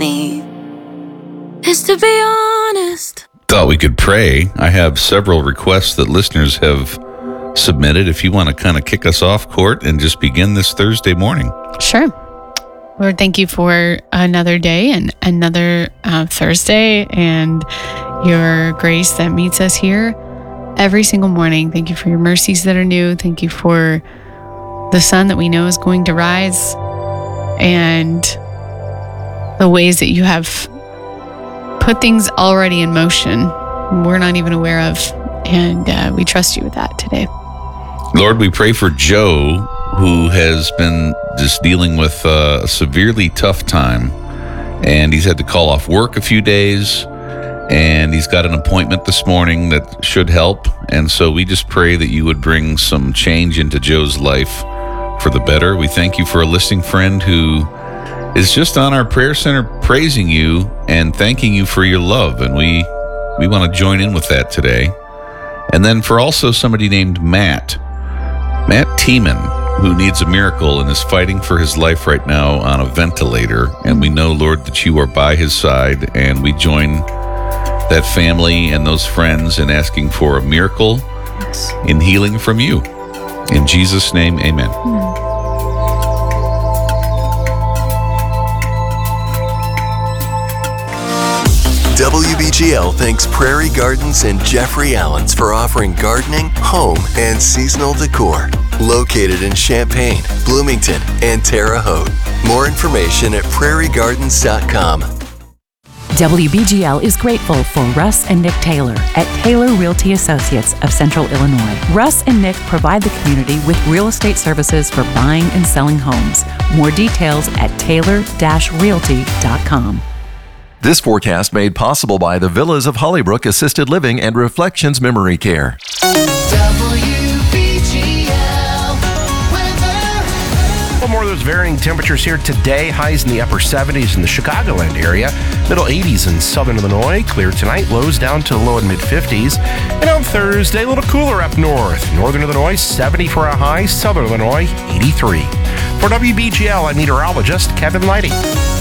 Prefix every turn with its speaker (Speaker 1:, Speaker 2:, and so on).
Speaker 1: me is to be honest.
Speaker 2: Thought we could pray. I have several requests that listeners have submitted. If you want to kind of kick us off, Court, and just begin this Thursday morning.
Speaker 3: Sure. Lord, thank you for another day and another Thursday and your grace that meets us here every single morning. Thank you for your mercies that are new. Thank you for the sun that we know is going to rise and the ways that you have put things already in motion we're not even aware of. And we trust you with that today.
Speaker 2: Lord, we pray for Joe, who has been just dealing with a severely tough time. And he's had to call off work a few days. And he's got an appointment this morning that should help. And so we just pray that you would bring some change into Joe's life for the better. We thank you for a listening friend who is just on our prayer center praising you and thanking you for your love. And we want to join in with that today. And then for also somebody named Matt Tiemann, who needs a miracle and is fighting for his life right now on a ventilator. And we know, Lord, that you are by his side, and we join that family and those friends in asking for a miracle in healing from you. In Jesus' name, amen.
Speaker 4: WBGL thanks Prairie Gardens and Jeffrey Allens for offering gardening, home, and seasonal decor. Located in Champaign, Bloomington, and Terre Haute. More information at prairiegardens.com.
Speaker 5: WBGL is grateful for Russ and Nick Taylor at Taylor Realty Associates of Central Illinois. Russ and Nick provide the community with real estate services for buying and selling homes. More details at taylor-realty.com.
Speaker 6: This forecast made possible by the Villas of Hollybrook Assisted Living and Reflections Memory Care.
Speaker 7: More of those varying temperatures here today. Highs in the upper 70s in the Chicagoland area. Middle 80s in southern Illinois. Clear tonight. Lows down to low and mid 50s. And on Thursday, a little cooler up north. Northern Illinois, 70 for a high. Southern Illinois, 83. For WBGL, I'm meteorologist Kevin Leidy.